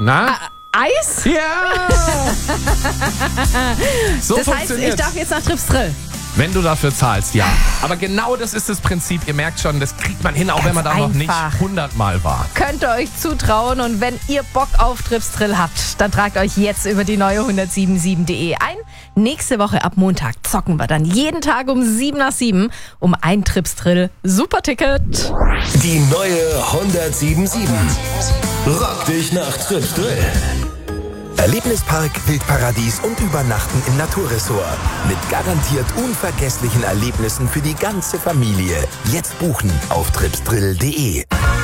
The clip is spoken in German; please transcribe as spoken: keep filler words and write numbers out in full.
Na? A- Eis? Ja! So Das heißt, funktioniert. ich darf jetzt nach Tripstrill. Wenn du dafür zahlst, ja. Aber genau das ist das Prinzip. Ihr merkt schon, das kriegt man hin, auch Ganz wenn man da noch nicht einfach. hundertmal war. Könnt ihr euch zutrauen und wenn ihr Bock auf Tripstrill habt, dann tragt euch jetzt über die neue hundertsieben Punkt sieben punkt de ein. Nächste Woche ab Montag zocken wir dann jeden Tag um sieben nach sieben um ein Tripstrill Superticket. Die neue hundertsieben Komma sieben. Rock dich nach Tripstrill. Erlebnispark, Wildparadies und Übernachten im Naturressort. Mit garantiert unvergesslichen Erlebnissen für die ganze Familie. Jetzt buchen auf tripstrill punkt de.